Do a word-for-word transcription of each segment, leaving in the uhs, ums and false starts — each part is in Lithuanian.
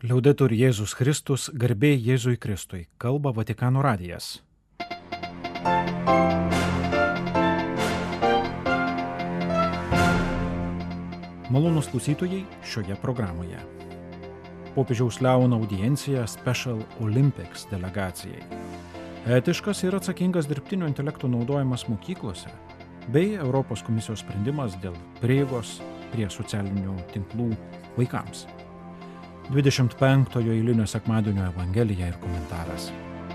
Liaudetur Jėzus Kristus, garbė Jėzui Kristui, kalba Vatikano radijas. Malonūs klausytojai šioje programoje. Popiežiaus Leono audiencija Special Olympics delegacijai. Etiškas ir atsakingas dirbtinio intelekto naudojimas mokyklose, bei Europos komisijos sprendimas dėl prieigos prie socialinių tinklų vaikams. dvidešimt penktojo eilinio sekmadienio evangelija ir komentaras.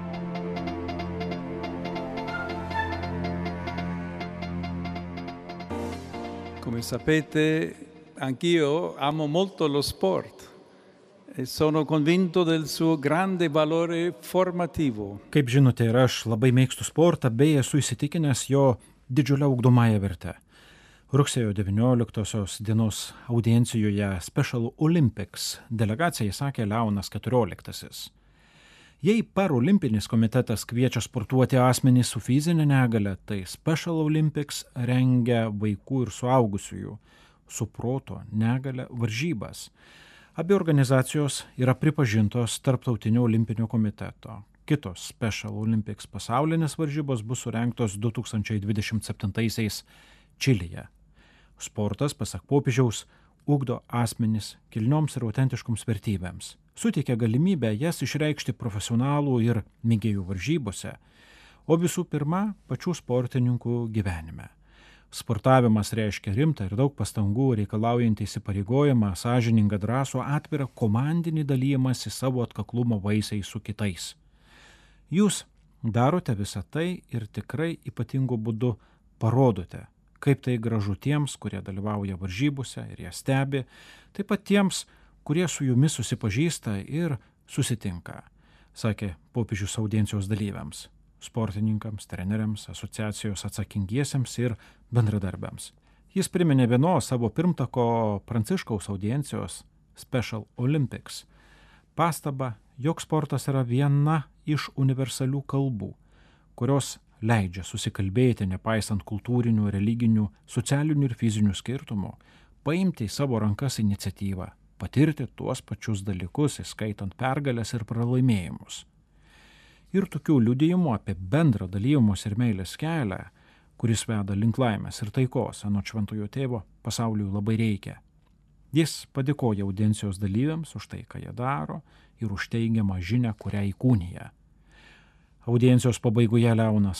Come sapete, anch'io amo molto lo sport e sono convinto del suo grande valore formativo. Kaip žinote, ir aš labai mėgstu sportą, bei esu įsitikinęs jo didžiulę ugdomąją vertę. Rugsėjo devynioliktosios dienos audiencijoje Special Olympics delegacijai sakė Leonas keturioliktasis. Jei Parolimpinis komitetas kviečia sportuoti asmenys su fizinė negale, tai Special Olympics rengia vaikų ir suaugusiųjų su proto negale varžybas. Abi organizacijos yra pripažintos Tarptautinio olimpinio komiteto. Kitos Special Olympics pasaulinės varžybos bus surengtos du tūkstančiai dvidešimt septintaisiais Čilėje. Sportas, pasak popiežiaus, ugdo asmenis kilnioms ir autentiškoms vertybėms, suteikia galimybę jas išreikšti profesionalų ir mėgėjų varžybose, o visų pirma, pačių sportininkų gyvenime. Sportavimas reiškia rimtą ir daug pastangų reikalaujantį įsipareigojimą, sąžiningą drąsų, atvirą komandinį dalymąsi savo atkaklumo vaisiais su kitais. Jūs darote visą tai ir tikrai ypatingu būdu parodote, kaip tai gražu tiems, kurie dalyvauja varžybose ir jas stebi, taip pat tiems, kurie su jumis susipažįsta ir susitinka, sakė popiežius audiencijos dalyviams, sportininkams, treneriams, asociacijos atsakingiesiems ir bendradarbiams. Jis priminė vienos savo pirmtako Pranciškaus audiencijos Special Olympics pastabą, jog sportas yra viena iš universalių kalbų, kurios leidžia susikalbėti, nepaisant kultūrinių, religinių, socialinių ir fizinių skirtumų, paimti į savo rankas iniciatyvą, patirti tuos pačius dalykus, įskaitant pergalės ir pralaimėjimus. Ir tokių liudijimų apie bendrą dalyjimus ir meilės kelią, kuris veda link laimės ir taikos, anot Šventojo Tėvo, pasauliui labai reikia. Jis padėkoja audiencijos dalyviams už tai, ką jie daro ir už teigiamą žinią, kurią įkūnija. Audiencijos pabaigoje Leonas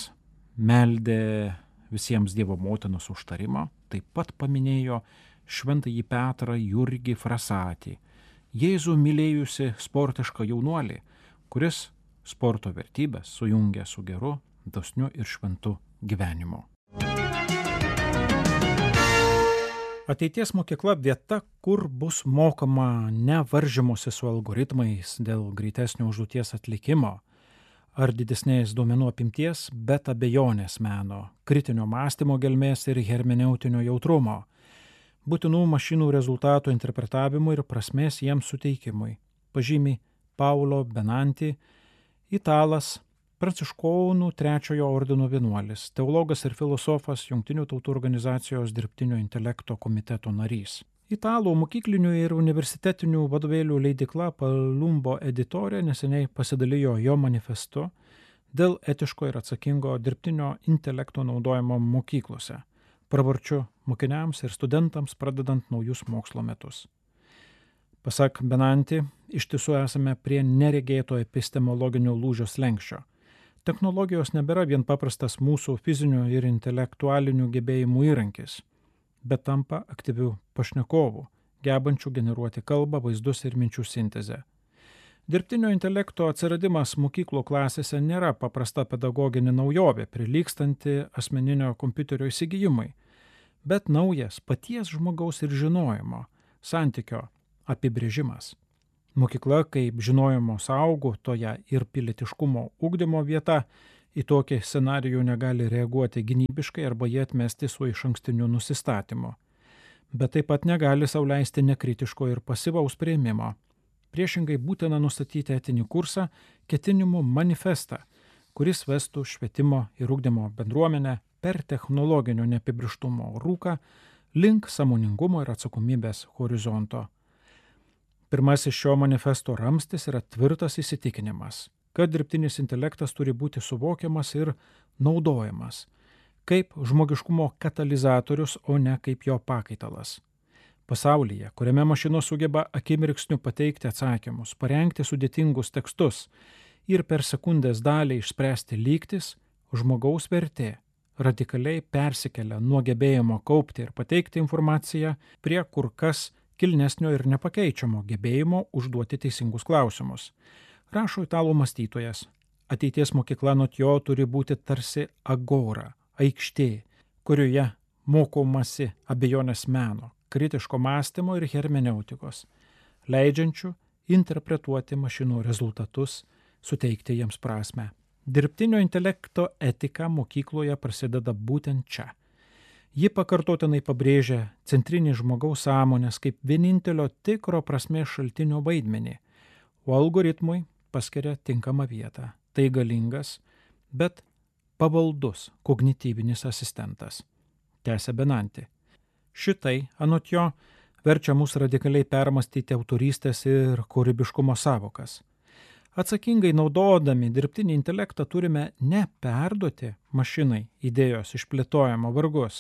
meldė visiems Dievo motinos užtarimo, taip pat paminėjo šventąjį Petrą Jurgį Frasatį, Jėzų mylėjusi sportišką jaunuolį, kuris sporto vertybės sujungia su geru, dosniu ir šventu gyvenimu. Ateities mokykla vieta, kur bus mokoma ne varžymosi su algoritmais dėl greitesnio užduoties atlikimo ar didesnės duomenų apimties, bet abejonės meno, kritinio mąstymo gelmės ir hermeneutinio jautrumo, būtinų mašinų rezultatų interpretavimui ir prasmės jiems suteikimui, pažymi Paulo Benanti, italas, pranciškonų trečiojo ordino vienuolis, teologas ir filosofas, Jungtinių tautų organizacijos dirbtinio intelekto komiteto narys. Italų mokyklinių ir universitetinių vadovėlių leidykla Palumbo editorė neseniai pasidalijo jo manifestu dėl etiško ir atsakingo dirbtinio intelekto naudojimo mokyklose, pravarčiu mokiniams ir studentams pradedant naujus mokslo metus. Pasak Benanti, iš tiesų esame prie neregėto epistemologinio lūžio slenksčio. Technologijos nebėra vien paprastas mūsų fizinių ir intelektualinių gebėjimų įrankis, bet tampa aktyvių pašnekovų, gebančių generuoti kalbą, vaizdus ir minčių sintezę. Dirbtinio intelekto atsiradimas mokyklų klasėse nėra paprasta pedagoginė naujovė, prilygstanti asmeninio kompiuterio įsigijimui, bet naujas paties žmogaus ir žinojimo, santykio apibrėžimas. Mokykla kaip žinojimo saugotoja ir pilietiškumo ugdymo vieta į tokį scenarijų negali reaguoti gynybiškai arba jį atmesti su išankstiniu nusistatymu. Bet taip pat negali sau leisti nekritiško ir pasyvaus priėmimo. Priešingai būtina nustatyti etinį kursą, ketinimų manifestą, kuris vestų švietimo ir ugdymo bendruomenę per technologinio neapibrėžtumo rūką link sąmoningumo ir atsakomybės horizonto. Pirmasis šio manifesto ramstis yra tvirtas įsitikinimas, kad dirbtinis intelektas turi būti suvokiamas ir naudojamas kaip žmogiškumo katalizatorius, o ne kaip jo pakaitalas. Pasaulyje, kuriame mašinos sugeba akimirksniu pateikti atsakymus, parengti sudėtingus tekstus ir per sekundės dalį išspręsti lygtis, žmogaus vertė radikaliai persikelia nuo gebėjimo kaupti ir pateikti informaciją prie kur kas kilnesnio ir nepakeičiamo gebėjimo užduoti teisingus klausimus. Rašo italų mąstytojas, ateities mokykla nuo jo turi būti tarsi agora, aikštė, kurioje mokomasi abejonės meno, kritiško mąstymo ir hermeneutikos, leidžiančių interpretuoti mašinų rezultatus, suteikti jiems prasmę. Dirbtinio intelekto etika mokykloje prasideda būtent čia. Ji pakartotinai pabrėžia centrinį žmogaus sąmonės kaip vienintelio tikro prasmės šaltinio vaidmenį, o algoritmui paskiria tinkamą vietą. Tai galingas, bet pavaldus kognityvinis asistentas. Tęsia Benanti. Šitai, anot jo, verčia mus radikaliai permastyti autorystės ir kūrybiškumo savokas. Atsakingai naudodami dirbtinį intelektą turime ne perduoti mašinai idėjos išplėtojimo vargus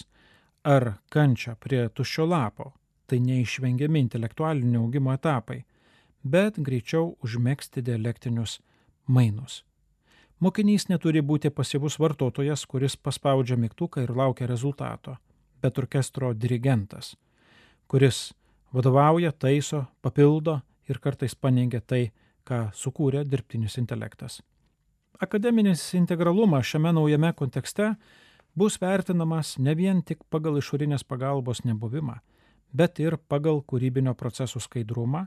ar kančią prie tuščio lapo, tai neišvengiami intelektualinio augimo etapai, bet greičiau užmegzti dialektinius mainus. Mokinys neturi būti pasyvus vartotojas, kuris paspaudžia mygtuką ir laukia rezultato, bet orkestro dirigentas, kuris vadovauja, taiso, papildo ir kartais paneigia tai, ką sukūrė dirbtinis intelektas. Akademinis integralumas šiame naujame kontekste bus vertinamas ne vien tik pagal išorinės pagalbos nebuvimą, bet ir pagal kūrybinio procesų skaidrumą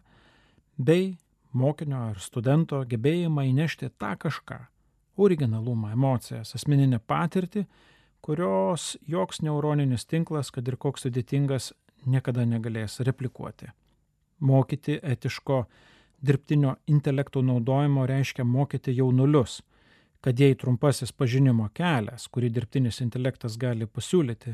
bei mokinio ar studento gebėjimą įnešti tą kažką, originalumą, emocijas, asmeninę patirtį, kurios joks neuroninis tinklas, kad ir koks sudėtingas, niekada negalės replikuoti. Mokyti etiško dirbtinio intelekto naudojimo reiškia mokyti jaunulius, kad jei trumpasis pažinimo kelias, kurį dirbtinis intelektas gali pasiūlyti,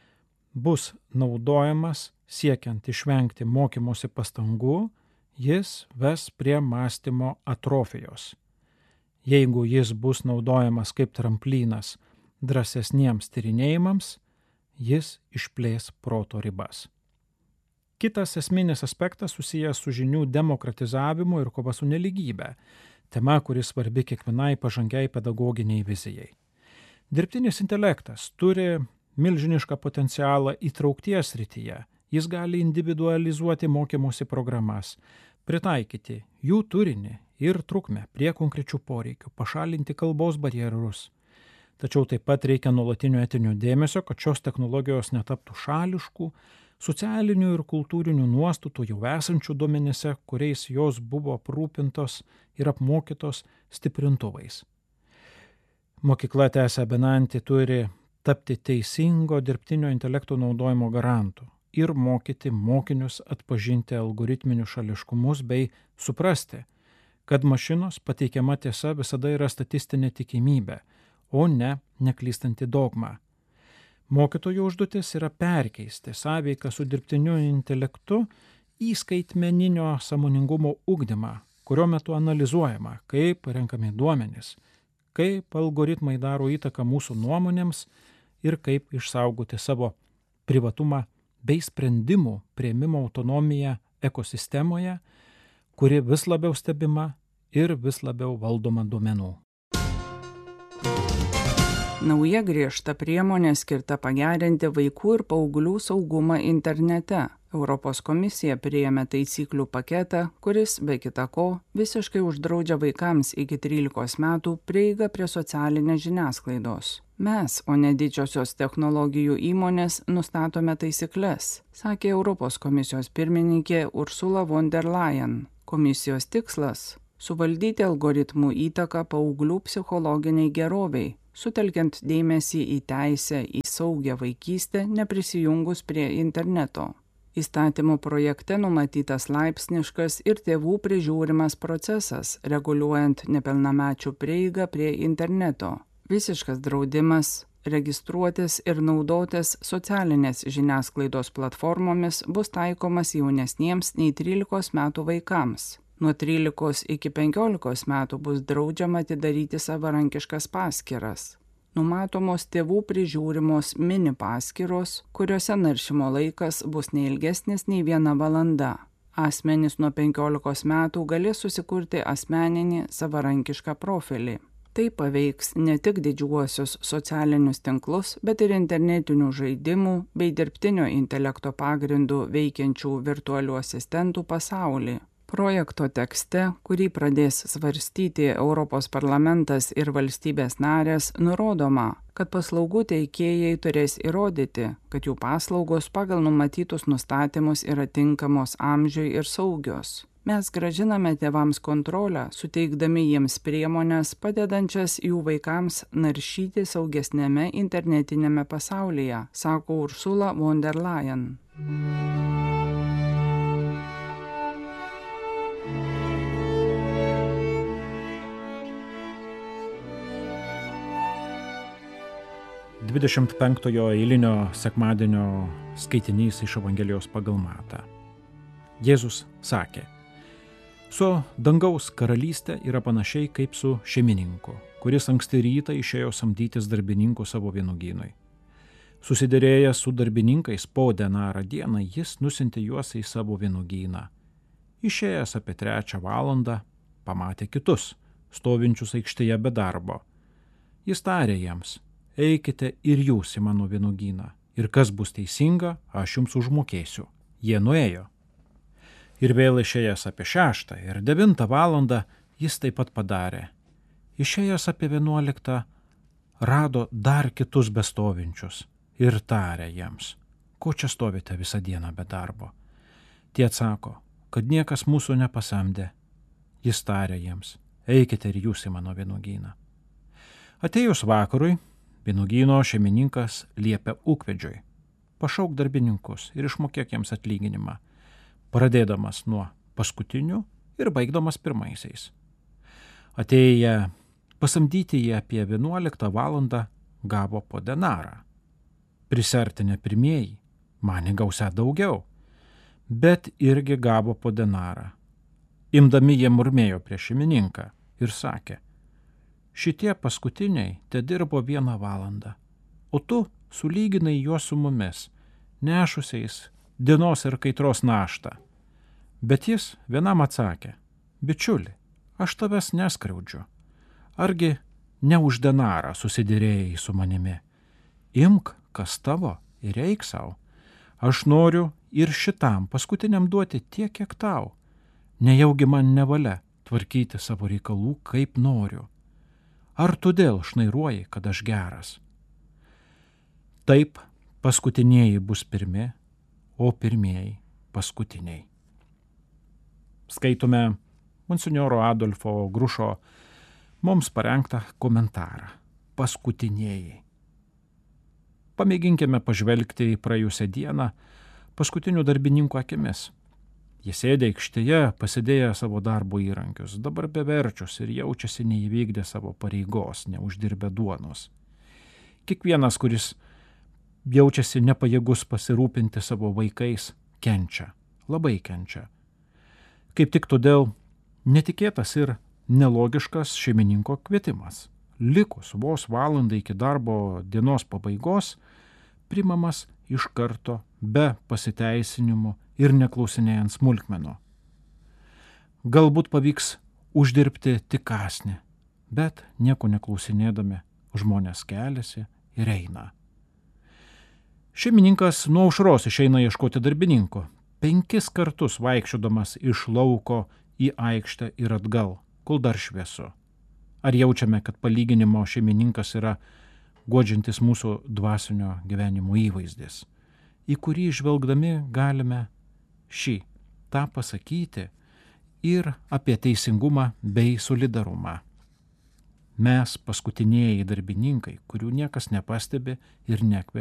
bus naudojamas siekiant išvengti mokymosi pastangų, jis ves prie mąstymo atrofijos. Jeigu jis bus naudojamas kaip tramplynas drąsesniems tyrinėjimams, jis išplės proto ribas. Kitas esminis aspektas susijęs su žinių demokratizavimu ir kova su nelygybė, tema, kuri svarbi kiekvienai pažangiai pedagoginiai vizijai. Dirbtinis intelektas turi milžinišką potencialą įtraukties srityje. Jis gali individualizuoti mokymosi programas, pritaikyti jų turinį ir trukmę prie konkrečių poreikių, pašalinti kalbos barjerus. Tačiau taip pat reikia nuolatinio etinio dėmesio, kad šios technologijos netaptų šališkų, socialinių ir kultūrinių nuostatų jau esančių duomenyse, kuriais jos buvo aprūpintos ir apmokytos stiprintuvais. Mokykla, tęsia Benanti, turi tapti teisingo dirbtinio intelekto naudojimo garantu ir mokyti mokinius atpažinti algoritminius šališkumus bei suprasti, kad mašinos pateikiama tiesa visada yra statistinė tikimybė, o ne neklystanti dogma. Mokytojų užduotis yra perkeisti sąveiką su dirbtiniu intelektu į skaitmeninio sąmoningumo ugdymą, kurio metu analizuojama, kaip renkami duomenys, kaip algoritmai daro įtaką mūsų nuomonėms ir kaip išsaugoti savo privatumą bei sprendimų priėmimo autonomiją ekosistemoje, kuri vis labiau stebima ir vis labiau valdoma duomenų. Nauja griežta priemonė skirta pagerinti vaikų ir paauglių saugumą internete. Europos komisija priėmė taisyklių paketą, kuris, be kita ko, visiškai uždraudžia vaikams iki trylikos metų prieigą prie socialinės žiniasklaidos. Mes, o ne didžiosios technologijų įmonės, nustatome taisykles, sakė Europos komisijos pirmininkė Ursula von der Leyen. Komisijos tikslas – suvaldyti algoritmų įtaką paauglių psichologiniai geroviai, sutelkiant dėmesį į teisę į saugią vaikystę, neprisijungus prie interneto. Įstatymo projekte numatytas laipsniškas ir tėvų prižiūrimas procesas, reguliuojant nepilnamečių prieigą prie interneto. Visiškas draudimas registruotis ir naudotis socialinės žiniasklaidos platformomis bus taikomas jaunesniems nei trylikos metų vaikams. Nuo trylikos iki penkiolikos metų bus draudžiama atidaryti savarankiškas paskyras. Numatomos tėvų prižiūrimos mini paskyros, kuriuose naršymo laikas bus neilgesnis nei viena valanda. Asmenys nuo penkiolikos metų galės susikurti asmeninį savarankišką profilį. Tai paveiks ne tik didžiuosius socialinius tinklus, bet ir internetinių žaidimų bei dirbtinio intelekto pagrindų veikiančių virtualių asistentų pasaulį. Projekto tekste, kurį pradės svarstyti Europos parlamentas ir valstybės narės, nurodoma, kad paslaugų teikėjai turės įrodyti, kad jų paslaugos pagal numatytus nustatymus yra tinkamos amžiui ir saugios. Mes grąžiname tėvams kontrolę, suteikdami jiems priemones, padedančias jų vaikams naršyti saugesnėme internetinėme pasaulyje, sako Ursula von der Leyen. dvidešimt penktojo eilinio sekmadienio skaitinys iš Evangelijos pagal Matą. Jėzus sakė: Su dangaus karalystė yra panašiai kaip su šeimininku, kuris anksti rytą išėjo samdytis darbininkų savo vynuogynui. Susiderėjęs su darbininkais po denarą dieną, jis nusiuntė juos į savo vynuogyną. Išėjęs apie trečią valandą, pamatė kitus, stovinčius aikštėje be darbo. Jis tarė jiems: Eikite ir jūs į mano vynuogyną, ir kas bus teisinga, aš jums užmokėsiu. Jie nuėjo. Ir vėl išėjęs apie šeštą ir devintą valandą jis taip pat padarė. Išėjęs apie vienuoliktą rado dar kitus bestovinčius ir tarė jiems: Ko čia stovite visą dieną be darbo? Tie atsako, kad niekas mūsų nepasamdė. Jis tarė jiems: Eikite ir jūs į mano vynuogyną. Atėjus vakarui, vynuogyno šeimininkas liepia ūkvedžiui: Pašauk darbininkus ir išmokėk jiems atlyginimą, pradėdamas nuo paskutinių ir baigdamas pirmaisiais. Atėję pasamdyti jie apie vienuoliktą valandą gavo po denarą. Prisertinę pirmieji, manė gausią daugiau, bet irgi gavo po denarą. Imdami jie murmėjo prieš šeimininką ir sakė: Šitie paskutiniai te dirbo vieną valandą, o tu sulyginai juos su mumis, nešusiais dienos ir kaitros naštą. Bet jis vienam atsakė: Bičiuli, aš tavęs neskriaudžiu. Argi ne už denarą susiderėjai su manimi? Imk, kas tavo, ir eik savo. Aš noriu ir šitam paskutiniam duoti tiek, kiek tau. Nejaugi man nevalia tvarkyti savo reikalų, kaip noriu. Ar todėl šnairuoji, kad aš geras? Taip, paskutinieji bus pirmi, o pirmieji paskutiniai. Skaitome monsinjoro Adolfo Grušo mums parengtą komentarą. Paskutinieji. Pamėginkime pažvelgti į praėjusią dieną paskutinių darbininkų akimis. Jie sėdė aikštėje, pasidėję savo darbo įrankius, dabar beverčius ir jaučiasi neįvykdę savo pareigos, neuždirbę duonos. Kiekvienas, kuris jaučiasi nepajėgus pasirūpinti savo vaikais, kenčia, labai kenčia. Kaip tik todėl netikėtas ir nelogiškas šeimininko kvietimas. Likus vos valandai iki darbo dienos pabaigos, primamas iš karto be pasiteisinimų ir neklausinėjant smulkmenų. Galbūt pavyks uždirbti tik kąsnį, bet nieko neklausinėdami žmonės keliasi ir eina. Šeimininkas nuo aušros išeina ieškoti darbininko, penkis kartus vaikščiodamas iš lauko į aikštę ir atgal, kol dar šviesu. Ar jaučiame, kad palyginimo šeimininkas yra guodžiantis mūsų dvasinio gyvenimo įvaizdis, į kurį žvelgdami galime šį tą pasakyti ir apie teisingumą bei solidarumą. Mes paskutinieji darbininkai, kurių niekas nepastebi ir nekvepia